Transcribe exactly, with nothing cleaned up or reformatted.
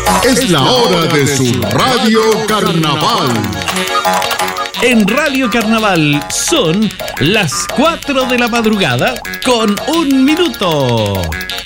Es la hora de su Radio Carnaval. En Radio Carnaval son las cuatro de la madrugada con un minuto.